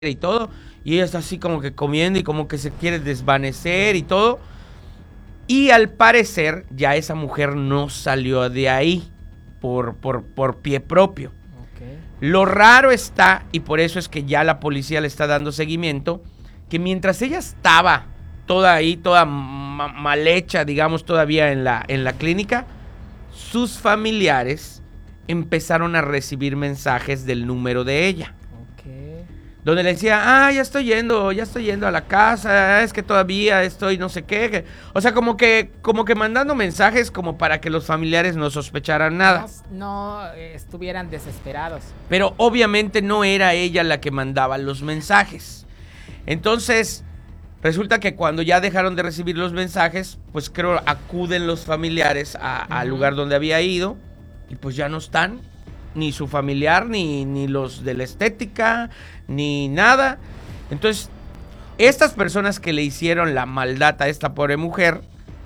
y todo, y ella está así como que comiendo y como que se quiere desvanecer y todo. Y al parecer ya esa mujer no salió de ahí por pie propio. Okay. Lo raro está, y por eso es que ya la policía le está dando seguimiento, que mientras ella estaba toda ahí, toda mal hecha, digamos, todavía en la clínica, sus familiares empezaron a recibir mensajes del número de ella. Okay. Donde le decía, ya estoy yendo a la casa, es que todavía estoy no sé qué. O sea, como que mandando mensajes como para que los familiares no sospecharan nada. No estuvieran desesperados. Pero obviamente no era ella la que mandaba los mensajes. Entonces, resulta que cuando ya dejaron de recibir los mensajes, pues creo acuden los familiares al lugar donde había ido y pues ya no están. Ni su familiar, ni los de la estética, ni nada. Entonces, estas personas que le hicieron la maldad a esta pobre mujer,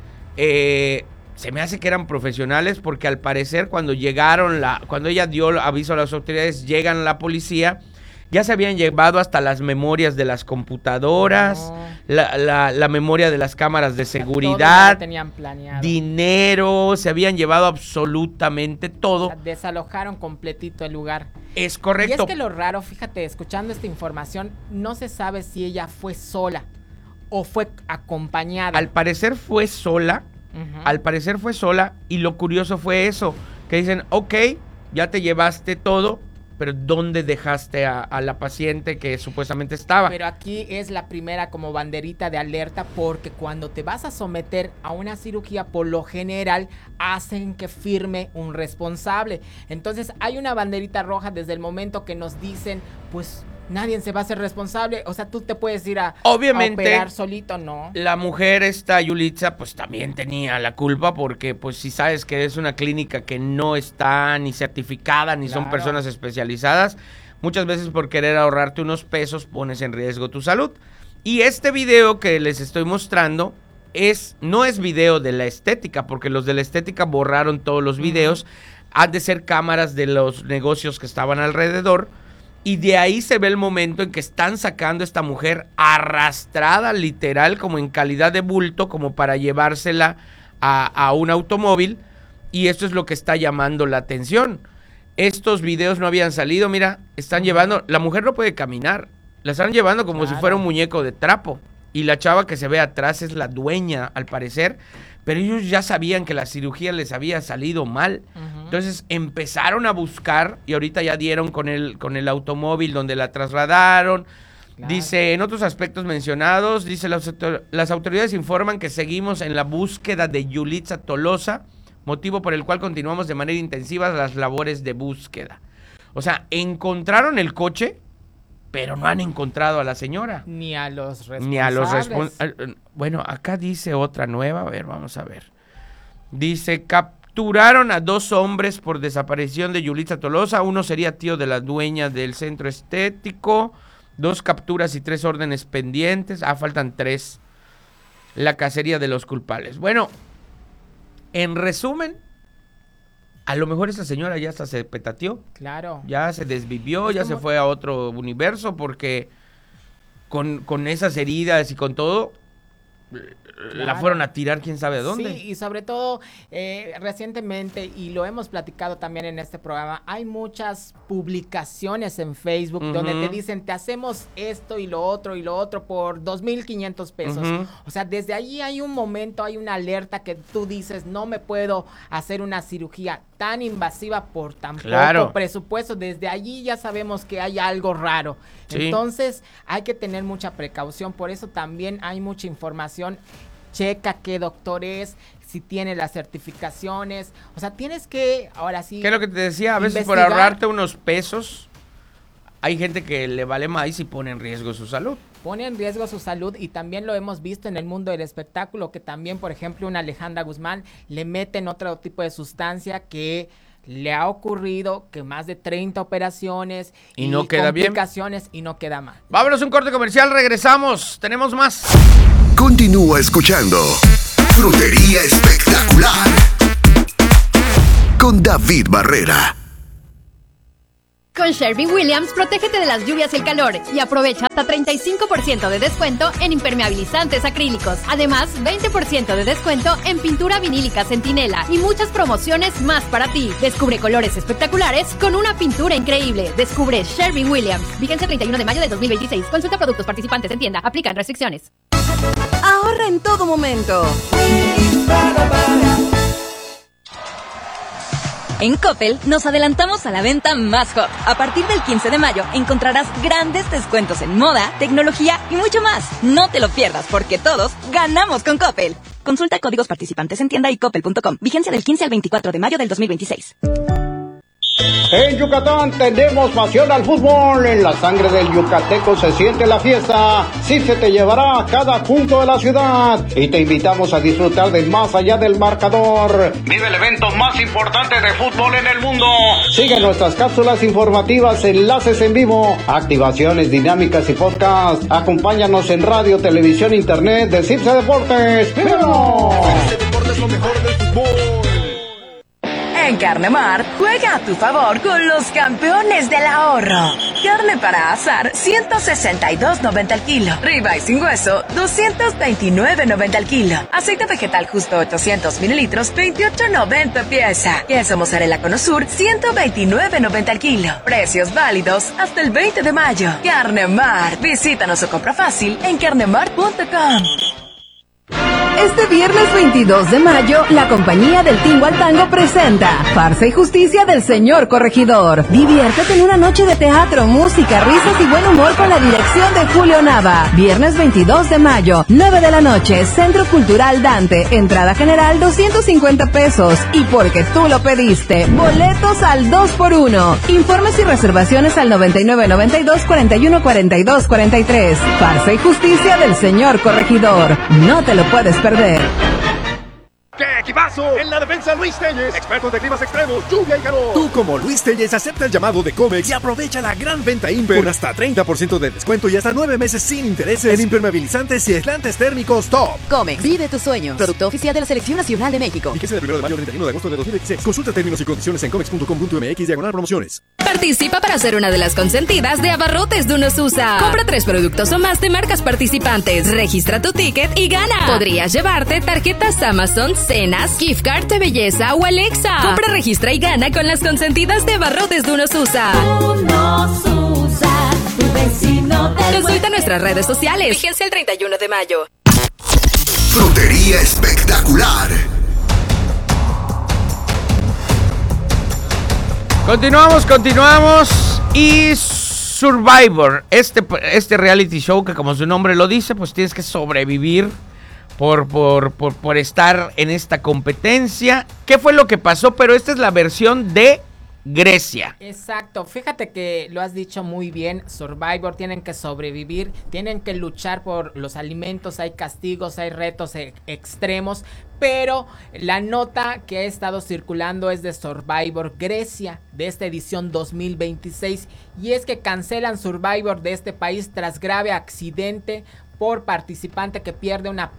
se me hace que eran profesionales porque al parecer cuando ella dio aviso a las autoridades, llegan la policía, ya se habían llevado hasta las memorias de las computadoras, la memoria de las cámaras de seguridad, todo tenían planeado. Dinero, se habían llevado absolutamente todo. O sea, desalojaron completito el lugar. Es correcto. Y es que lo raro, fíjate, escuchando esta información, no se sabe si ella fue sola o fue acompañada. Al parecer fue sola, y lo curioso fue eso, que dicen, ok, ya te llevaste todo, pero ¿dónde dejaste a la paciente que supuestamente estaba? Pero aquí es la primera como banderita de alerta porque cuando te vas a someter a una cirugía, por lo general hacen que firme un responsable. Entonces hay una banderita roja desde el momento que nos dicen, pues nadie se va a hacer responsable. O sea, tú te puedes ir a operar solito, ¿no? La mujer esta, Yulitza, pues también tenía la culpa porque pues si sabes que es una clínica que no está ni certificada ni son personas especializadas, muchas veces por querer ahorrarte unos pesos pones en riesgo tu salud. Y este video que les estoy mostrando no es video de la estética porque los de la estética borraron todos los videos. Han de ser cámaras de los negocios que estaban alrededor. Y de ahí se ve el momento en que están sacando a esta mujer arrastrada, literal, como en calidad de bulto, como para llevársela a un automóvil. Y esto es lo que está llamando la atención. Estos videos no habían salido, mira, están llevando, la mujer no puede caminar, la están llevando como si fuera un muñeco de trapo. Y la chava que se ve atrás es la dueña, al parecer. Pero ellos ya sabían que la cirugía les había salido mal. Entonces empezaron a buscar y ahorita ya dieron con el automóvil donde la trasladaron. Claro. Dice, en otros aspectos mencionados, dice, las autoridades informan que seguimos en la búsqueda de Yulitza Tolosa, motivo por el cual continuamos de manera intensiva las labores de búsqueda. O sea, encontraron el coche, pero no han encontrado a la señora. Ni a los responsables. Bueno, acá dice otra nueva. A ver, vamos a ver. Dice, capturaron a 2 hombres por desaparición de Yulitza Tolosa. Uno sería tío de la dueña del centro estético. 2 capturas y 3 órdenes pendientes. Faltan 3. La cacería de los culpables. Bueno, en resumen, a lo mejor esa señora ya hasta se petateó. Claro. Ya se desvivió, ya se fue a otro universo porque con esas heridas y con todo, la fueron a tirar quién sabe a dónde. Sí, y sobre todo, recientemente, y lo hemos platicado también en este programa, hay muchas publicaciones en Facebook donde te dicen, te hacemos esto y lo otro por 2,500 pesos. O sea, desde allí hay un momento, hay una alerta que tú dices, no me puedo hacer una cirugía tan invasiva por tan poco presupuesto. Desde allí ya sabemos que hay algo raro. Sí. Entonces, hay que tener mucha precaución. Por eso también hay mucha información. Checa qué doctor es, si tiene las certificaciones. O sea, tienes que, ahora sí, ¿qué es lo que te decía? A veces por ahorrarte unos pesos, hay gente que le vale más y pone en riesgo su salud. Pone en riesgo su salud y también lo hemos visto en el mundo del espectáculo, que también, por ejemplo, una Alejandra Guzmán le meten otro tipo de sustancia que le ha ocurrido que más de 30 operaciones y no queda complicaciones bien. Y no queda mal. Vámonos a un corte comercial, regresamos, tenemos más. Continúa escuchando Frutería Espectacular con David Barrera. Con Sherwin-Williams, protégete de las lluvias y el calor y aprovecha hasta 35% de descuento en impermeabilizantes acrílicos. Además, 20% de descuento en pintura vinílica Centinela y muchas promociones más para ti. Descubre colores espectaculares con una pintura increíble. Descubre Sherwin-Williams. Vigencia 31 de mayo de 2026. Consulta productos participantes en tienda. Aplican restricciones. Ahorra en todo momento. En Coppel nos adelantamos a la venta más hot. A partir del 15 de mayo encontrarás grandes descuentos en moda, tecnología y mucho más. No te lo pierdas porque todos ganamos con Coppel. Consulta códigos participantes en tienda y coppel.com. Vigencia del 15 al 24 de mayo del 2026. En Yucatán tenemos pasión al fútbol. En la sangre del yucateco se siente la fiesta. Sí se te llevará a cada punto de la ciudad. Y te invitamos a disfrutar de más allá del marcador. Vive el evento más importante de fútbol en el mundo. Sigue nuestras cápsulas informativas, enlaces en vivo, activaciones dinámicas y podcast. Acompáñanos en radio, televisión, internet de Cipse Deportes. ¡Vívanos! Cipse Deportes es lo mejor del fútbol. En Carnemar, juega a tu favor con los campeones del ahorro. Carne para asar, 162.90 al kilo. Ribeye sin hueso, 229.90 al kilo. Aceite vegetal justo 800 mililitros, 28.90 pieza. Queso mozzarella Conosur, 129.90 al kilo. Precios válidos hasta el 20 de mayo. Carnemar, visítanos o compra fácil en carnemar.com. Este viernes 22 de mayo, la compañía del Tingo al Tango presenta Farsa y Justicia del Señor Corregidor. Diviértete en una noche de teatro, música, risas y buen humor con la dirección de Julio Nava. Viernes 22 de mayo, 9 de la noche, Centro Cultural Dante. Entrada general 250 pesos. Y porque tú lo pediste, boletos al 2x1. Informes y reservaciones al 9992 41 42 43. Farsa y Justicia del Señor Corregidor. No te lo puedes perder. ¡Qué equipazo! En la defensa, Luis Telles, expertos de climas extremos, lluvia y calor. Tú, como Luis Telles, acepta el llamado de Comex y aprovecha la gran venta Imper con hasta 30% de descuento y hasta 9 meses sin intereses en impermeabilizantes y aislantes térmicos top. Comex, vive tus sueños. Producto oficial de la Selección Nacional de México. Fíjese del 1 de mayo al 31 de agosto de 2026. Consulta términos y condiciones en comex.com.mx/promociones. Participa para ser una de las consentidas de Abarrotes de Unosusa. Compra 3 productos o más de marcas participantes. Registra tu ticket y gana. Podrías llevarte tarjetas Amazon, cenas, gift card de belleza o Alexa. Compra, registra y gana con las consentidas de Abarrotes de Unosusa. Unosusa, tu vecino del Consulta nuestras redes sociales. Vigencia el 31 de mayo. Frutería espectacular. Continuamos. Y Survivor, este reality show que, como su nombre lo dice, pues tienes que sobrevivir por estar en esta competencia. ¿Qué fue lo que pasó? Pero esta es la versión de Grecia. Exacto, fíjate que lo has dicho muy bien. Survivor, tienen que sobrevivir, tienen que luchar por los alimentos, hay castigos, hay retos extremos, pero la nota que ha estado circulando es de Survivor Grecia, de esta edición 2026, y es que cancelan Survivor de este país tras grave accidente por participante que pierde una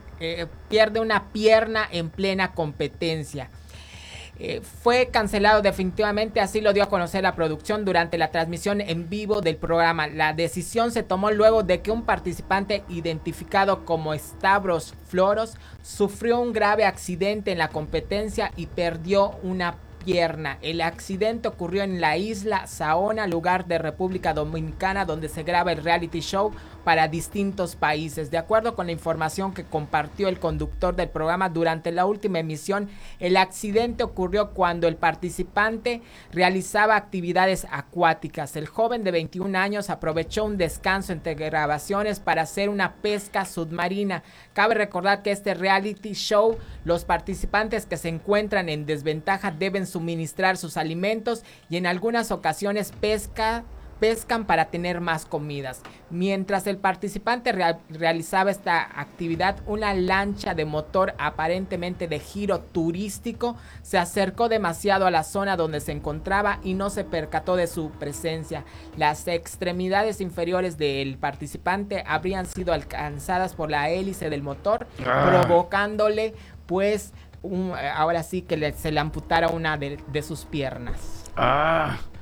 pierna en plena competencia. Fue cancelado definitivamente, así lo dio a conocer la producción durante la transmisión en vivo del programa. La decisión se tomó luego de que un participante identificado como Stavros Floros sufrió un grave accidente en la competencia y perdió una pierna. El accidente ocurrió en la isla Saona, lugar de República Dominicana, donde se graba el reality show para distintos países. De acuerdo con la información que compartió el conductor del programa durante la última emisión, el accidente ocurrió cuando el participante realizaba actividades acuáticas. El joven de 21 años aprovechó un descanso entre grabaciones para hacer una pesca submarina. Cabe recordar que este reality show, los participantes que se encuentran en desventaja deben suministrar sus alimentos y en algunas ocasiones pescan para tener más comidas. Mientras el participante realizaba esta actividad, una lancha de motor aparentemente de giro turístico se acercó demasiado a la zona donde se encontraba y no se percató de su presencia. Las extremidades inferiores del participante habrían sido alcanzadas por la hélice del motor, provocándole pues ahora sí que se le amputara una de sus piernas.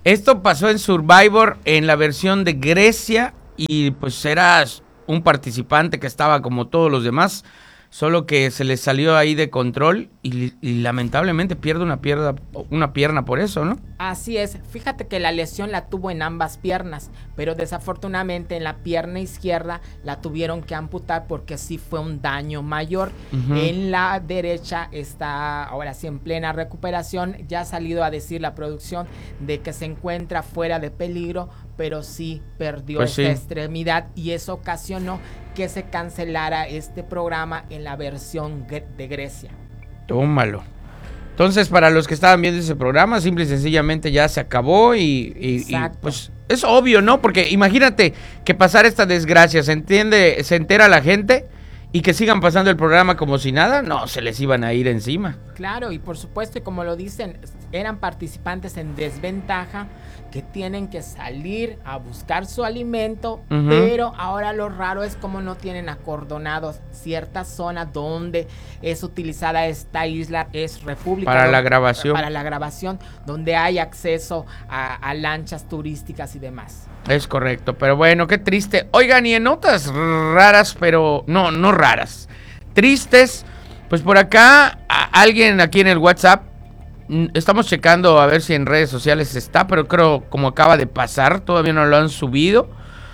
Esto pasó en Survivor en la versión de Grecia y pues eras un participante que estaba como todos los demás, solo que se le salió ahí de control y lamentablemente pierde una pierna por eso, ¿no? Así es, fíjate que la lesión la tuvo en ambas piernas, pero desafortunadamente en la pierna izquierda la tuvieron que amputar porque sí fue un daño mayor. En la derecha está ahora sí en plena recuperación, ya ha salido a decir la producción de que se encuentra fuera de peligro, pero sí perdió esta extremidad y eso ocasionó que se cancelara este programa en la versión de Grecia. Tómalo. Entonces, para los que estaban viendo ese programa, simple y sencillamente ya se acabó y pues es obvio, ¿no? Porque imagínate que pasara esta desgracia, se entera la gente y que sigan pasando el programa como si nada, no, se les iban a ir encima. Claro, y por supuesto, y como lo dicen, eran participantes en desventaja que tienen que salir a buscar su alimento, pero ahora lo raro es como no tienen acordonados cierta zona donde es utilizada esta isla, es República. Para la grabación. Para la grabación, donde hay acceso a lanchas turísticas y demás. Es correcto, pero bueno, qué triste. Oigan, y en notas raras, pero no raras, tristes, pues por acá, alguien aquí en el WhatsApp, estamos checando a ver si en redes sociales está, pero creo como acaba de pasar, todavía no lo han subido.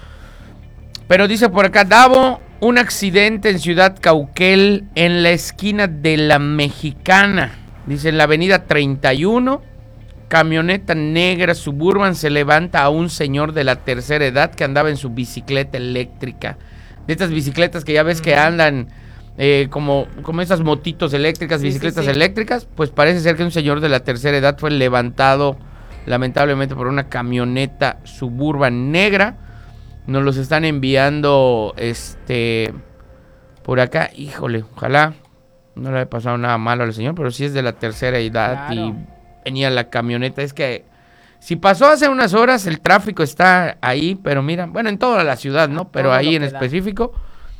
Pero dice por acá, Davo, un accidente en Ciudad Cauquel en la esquina de la Mexicana. Dice en la avenida 31, camioneta negra Suburban se levanta a un señor de la tercera edad que andaba en su bicicleta eléctrica. De estas bicicletas que ya ves que andan... como esas motitos eléctricas, bicicletas eléctricas, pues parece ser que un señor de la tercera edad fue levantado lamentablemente por una camioneta Suburban negra. Nos los están enviando por acá, híjole, ojalá no le haya pasado nada malo al señor, pero sí es de la tercera edad. Claro. Y venía la camioneta, es que si pasó hace unas horas el tráfico está ahí, pero mira, bueno, en toda la ciudad, ¿no? Pero ahí en específico.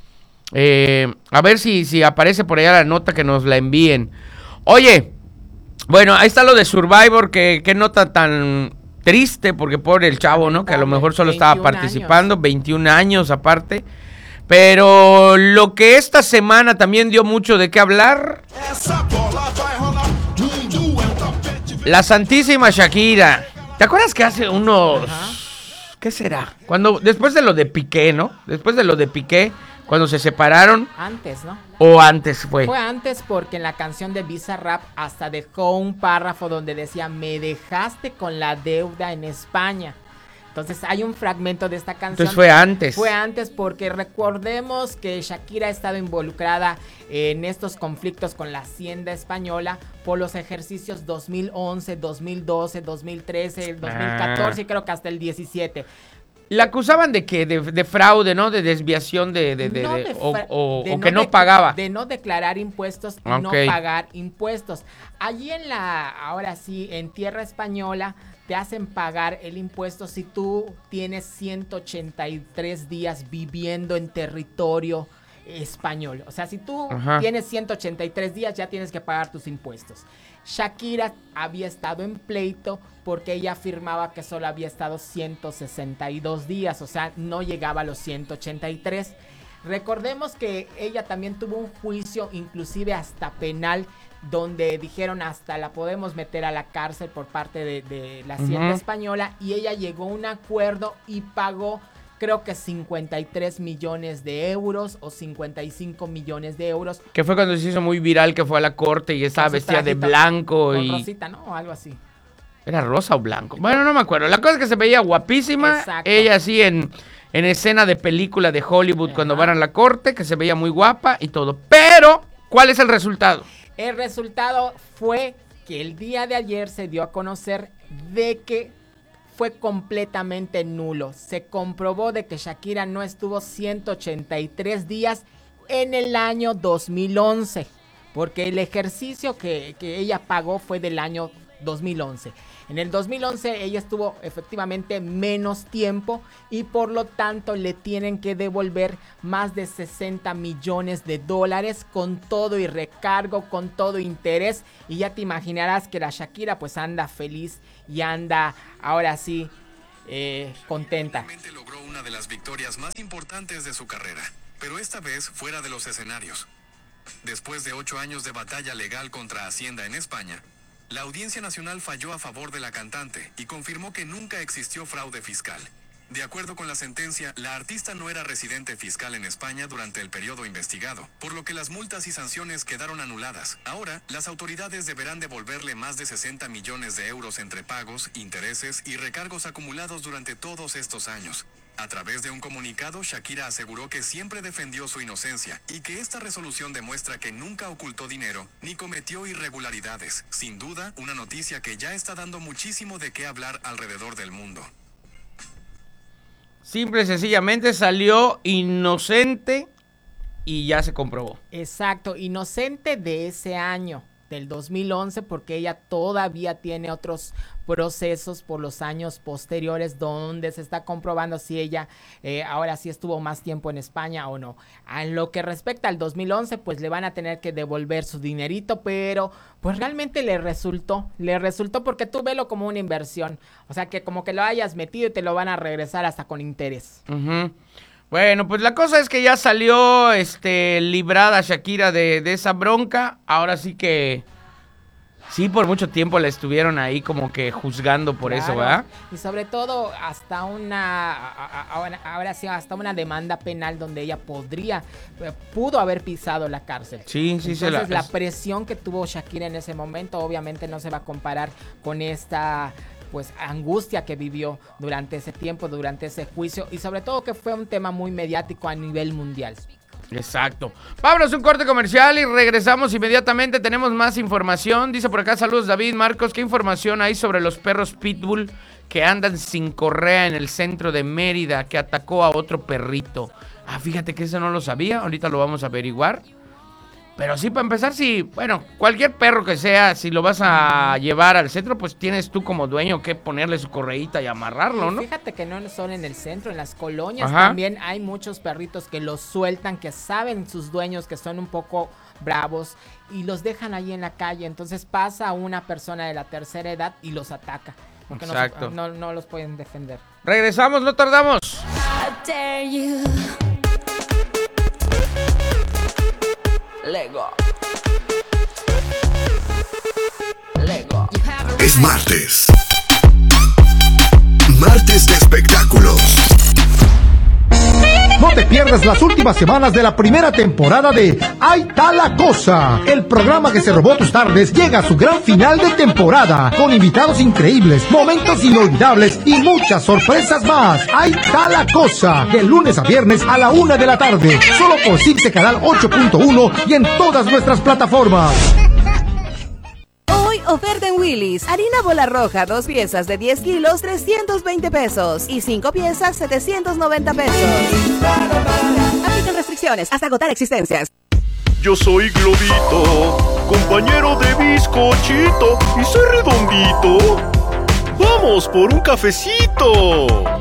A ver si aparece por allá la nota, que nos la envíen. Oye, bueno, ahí está lo de Survivor, que nota tan triste, porque pobre el chavo, ¿no? Que a lo mejor solo estaba participando, 21 años aparte. Pero lo que esta semana también dio mucho de qué hablar, la santísima Shakira. ¿Te acuerdas que hace unos... ¿Qué será? Después de lo de Piqué, ¿no? Después de lo de Piqué, cuando se separaron. Antes, ¿no? ¿O antes fue? Fue antes, porque en la canción de Bizarrap hasta dejó un párrafo donde decía, me dejaste con la deuda en España. Entonces hay un fragmento de esta canción. Entonces fue antes. Fue antes, porque recordemos que Shakira ha estado involucrada en estos conflictos con la Hacienda española por los ejercicios 2011, 2012, 2013, 2014 y creo que hasta el 17. La acusaban de que de fraude, ¿no? De desviación o que no pagaba. De no declarar impuestos y no pagar impuestos. Allí ahora sí, en tierra española, te hacen pagar el impuesto si tú tienes 183 días viviendo en territorio español. O sea, si tú tienes 183 días, ya tienes que pagar tus impuestos. Shakira había estado en pleito porque ella afirmaba que solo había estado 162 días, o sea, no llegaba a los 183. Recordemos que ella también tuvo un juicio, inclusive hasta penal, donde dijeron hasta la podemos meter a la cárcel por parte de la Hacienda española, y ella llegó a un acuerdo y pagó, creo que 53 millones de euros o 55 millones de euros. Que fue cuando se hizo muy viral, que fue a la corte y estaba vestida de blanco. Con rosita, ¿no? O algo así. ¿Era rosa o blanco? Bueno, no me acuerdo. La cosa es que se veía guapísima. Exacto. Ella así en escena de película de Hollywood cuando van a la corte, que se veía muy guapa y todo. Pero, ¿cuál es el resultado? El resultado fue que el día de ayer se dio a conocer de que fue completamente nulo. Se comprobó de que Shakira no estuvo 183 días en el año 2011, porque el ejercicio que ella pagó fue del año 2011. En el 2011 ella estuvo efectivamente menos tiempo y por lo tanto le tienen que devolver más de $60 millones con todo y recargo, con todo interés, y ya te imaginarás que la Shakira pues anda feliz y anda ahora sí contenta. Logró una de las victorias más importantes de su carrera, pero esta vez fuera de los escenarios. Después de 8 años de batalla legal contra Hacienda en España, la Audiencia Nacional falló a favor de la cantante y confirmó que nunca existió fraude fiscal. De acuerdo con la sentencia, la artista no era residente fiscal en España durante el periodo investigado, por lo que las multas y sanciones quedaron anuladas. Ahora, las autoridades deberán devolverle más de 60 millones de euros entre pagos, intereses y recargos acumulados durante todos estos años. A través de un comunicado, Shakira aseguró que siempre defendió su inocencia y que esta resolución demuestra que nunca ocultó dinero ni cometió irregularidades. Sin duda, una noticia que ya está dando muchísimo de qué hablar alrededor del mundo. Simple y sencillamente salió inocente y ya se comprobó. Exacto, inocente de ese año, del 2011, porque ella todavía tiene otros procesos por los años posteriores donde se está comprobando si ella ahora sí estuvo más tiempo en España o no. A lo que respecta al 2011, pues le van a tener que devolver su dinerito, pero pues realmente le resultó porque tú velo como una inversión, o sea que como que lo hayas metido y te lo van a regresar hasta con interés. Bueno, pues la cosa es que ya salió librada Shakira de esa bronca. Ahora sí que sí, por mucho tiempo la estuvieron ahí como que juzgando por eso, ¿verdad? Y sobre todo hasta hasta una demanda penal donde ella pudo haber pisado la cárcel. Sí, entonces la presión que tuvo Shakira en ese momento obviamente no se va a comparar con esta pues angustia que vivió durante ese tiempo, durante ese juicio, y sobre todo que fue un tema muy mediático a nivel mundial. Exacto. Vámonos a un corte comercial y regresamos inmediatamente. Tenemos más información. Dice por acá, saludos David, Marcos, ¿qué información hay sobre los perros Pitbull que andan sin correa en el centro de Mérida, que atacó a otro perrito? Ah, fíjate que eso no lo sabía, ahorita lo vamos a averiguar. Pero sí, para empezar, sí, bueno, cualquier perro que sea, si lo vas a llevar al centro, pues tienes tú como dueño que ponerle su correíta y amarrarlo, ¿no? Fíjate que no solo en el centro, en las colonias también hay muchos perritos que los sueltan, que saben sus dueños que son un poco bravos y los dejan ahí en la calle. Entonces pasa una persona de la tercera edad y los ataca. Porque exacto. No los pueden defender. Regresamos, no tardamos. Lego. Es martes. Martes de espectáculos. No te pierdas las últimas semanas de la primera temporada de Ahí está la cosa. El programa que se robó tus tardes llega a su gran final de temporada, con invitados increíbles, momentos inolvidables y muchas sorpresas más. Ahí está la cosa, de lunes a viernes a la 1 de la tarde, solo por Cipse Canal 8.1 y en todas nuestras plataformas. Oferta en Willy's. Harina bola roja, 2 piezas de 10 kilos, 320 pesos. Y 5 piezas, 790 pesos. Aplican restricciones hasta agotar existencias. Yo soy Globito, compañero de bizcochito, y soy redondito. ¡Vamos por un cafecito!